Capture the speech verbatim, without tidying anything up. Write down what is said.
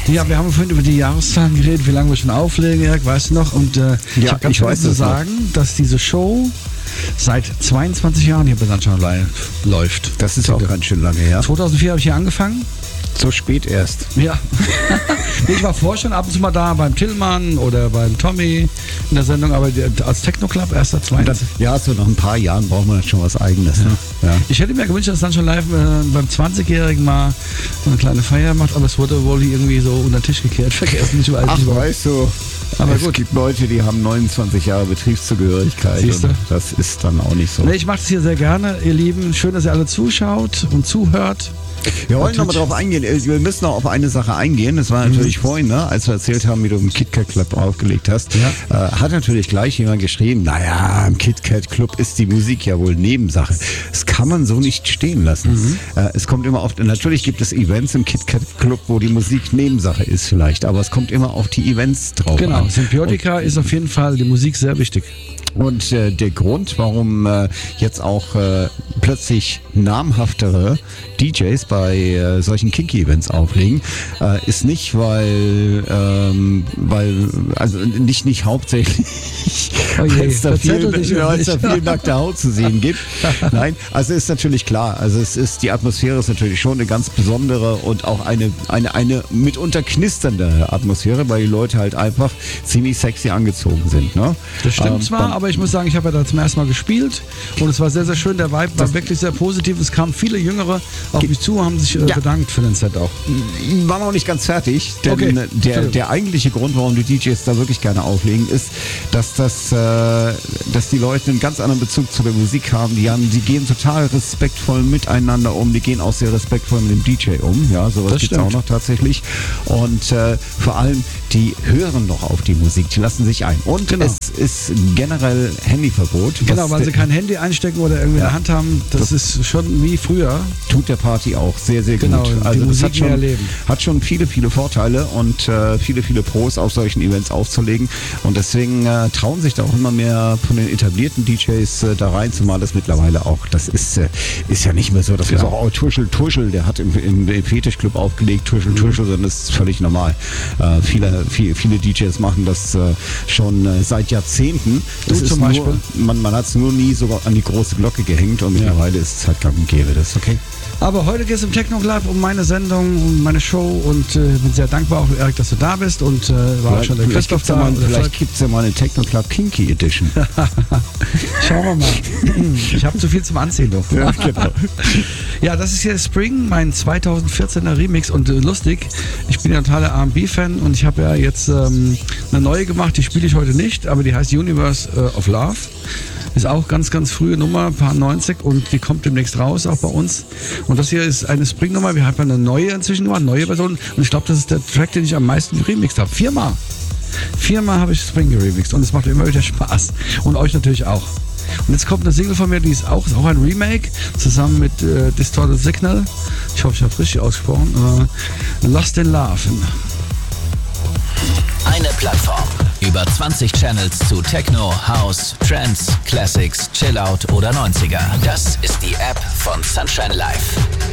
Ja, wir haben vorhin über die Jahreszahlen geredet, wie lange wir schon auflegen, Erik, weißt du noch? Und äh, ich Ja, habe ganz ich weiß vergessen zu das noch. sagen, dass diese Show seit zweiundzwanzig Jahren hier bei Sunshine Live läuft. Das ist auch ganz schön lange her. zweitausendvier habe ich hier angefangen. So spät erst. Ja. Ich war vorher schon ab und zu mal da beim Tillmann oder beim Tommy in der Sendung, aber die- als Techno-Club erst seit Und dann, zweiundzwanzig. ja, so nach ein paar Jahren braucht man dann schon was Eigenes. Ne? Ja. Ich hätte mir gewünscht, dass Sunshine Live äh, beim zwanzigjährigen mal eine kleine Feier macht, aber es wurde wohl irgendwie so unter den Tisch gekehrt, vergessen. Ich weiß Ach, nicht, warum. weißt du, Aber es gut. gibt Leute, die haben neunundzwanzig Jahre Betriebszugehörigkeit. Siehste? Und das ist dann auch nicht so. Nee, ich mache das hier sehr gerne, ihr Lieben. Schön, dass ihr alle zuschaut und zuhört. Wir wollen nochmal drauf eingehen. Äh, Wir müssen noch auf eine Sache eingehen. Das war natürlich vorhin, ne, als wir erzählt haben, wie du im KitKat Club aufgelegt hast. Ja. Äh, hat natürlich gleich jemand geschrieben, naja, im KitKat Club ist die Musik ja wohl Nebensache. Das kann man so nicht stehen lassen. Mhm. Äh, es kommt immer auf, natürlich gibt es Events im KitKat Club, wo die Musik Nebensache ist vielleicht, aber es kommt immer auf die Events drauf Genau, an. Symbiotika ist auf jeden Fall die Musik sehr wichtig. Und äh, der Grund, warum äh, jetzt auch äh, plötzlich namhaftere D Js bei äh, solchen Kinky-Events auflegen, äh, ist nicht, weil, ähm, weil also nicht, nicht hauptsächlich, Oh je, weil es da viel, verzettel dich weil es da nicht. viel nackte Haut zu sehen gibt. Nein, also ist natürlich klar. Also es ist, die Atmosphäre ist natürlich schon eine ganz besondere und auch eine, eine, eine mitunter knisternde Atmosphäre, weil die Leute halt einfach ziemlich sexy angezogen sind. Ne? Das stimmt Ähm, zwar, aber ich muss sagen, ich habe ja da zum ersten Mal gespielt und es war sehr, sehr schön. Der Vibe war wirklich sehr positiv. Es kamen viele Jüngere auf mich zu, haben sich äh, Ja. bedankt für den Set auch. war noch nicht ganz fertig, denn Okay. der, Entschuldigung. der eigentliche Grund, warum die D Js da wirklich gerne auflegen, ist, dass das, äh, dass die Leute einen ganz anderen Bezug zu der Musik haben. Die haben, die gehen total respektvoll miteinander um, die gehen auch sehr respektvoll mit dem D J um. Ja, sowas Das gibt es stimmt. auch noch tatsächlich. Und äh, vor allem, die hören noch auf die Musik, die lassen sich ein. Und Genau. es ist generell Handyverbot. Genau, was weil der- sie kein Handy einstecken oder irgendwie in der Hand haben. Das ist schon wie früher. tut der Party auch sehr, sehr Genau, gut. die Also das Musik hat mehr schon, erleben. hat schon viele, viele Vorteile und äh, viele, viele Pros auf solchen Events aufzulegen. Und deswegen äh, trauen sich da auch immer mehr von den etablierten D Js äh, da rein, zumal das mittlerweile auch, das ist, äh, ist ja nicht mehr so, dass wir Genau. sagen, oh, Tuschel, Tuschel, der hat im, im, im Fetischclub aufgelegt, Tuschel, Mhm. Tuschel, sondern das ist völlig normal. Äh, viele, viele, viele D Js machen das äh, schon äh, seit Jahrzehnten. Du Das ist zum nur, Beispiel? man, man hat es nur nie so an die große Glocke gehängt und mittlerweile ist es halt gang und gäbe. Das ist okay. Aber heute geht es im Techno Club um meine Sendung, um meine Show und äh, bin sehr dankbar auch, Erik, dass du da bist und äh, war auch schon der Vielleicht Christoph gibt's ja da. mal, und der vielleicht gibt's ja mal eine Techno Club Kinky Edition. Schauen wir mal. Ich habe zu viel zum Anziehen, doch. Ja, genau. Ja, das ist hier Spring, mein zweitausendvierzehner Remix und äh, lustig, ich bin ja ein totaler R und B-Fan und ich habe ja jetzt ähm, eine neue gemacht, die spiele ich heute nicht, aber die heißt Universe äh, of Love. Ist auch ganz, ganz frühe Nummer, paar neunzig und die kommt demnächst raus, auch bei uns. Und das hier ist eine Spring-Nummer, wir haben eine neue inzwischen gemacht, neue Version und ich glaube, das ist der Track, den ich am meisten geremixed habe. Viermal. Viermal habe ich Spring geremixed und es macht immer wieder Spaß. Und euch natürlich auch. Und jetzt kommt eine Single von mir, die ist auch, ist auch ein Remake, zusammen mit äh, Distorted Signal. Ich hoffe, ich habe es richtig ausgesprochen. Äh, Lost in Love. Eine Plattform. Über zwanzig Channels zu Techno, House, Trance, Classics, Chillout oder neunziger. Das ist die App von Sunshine Live.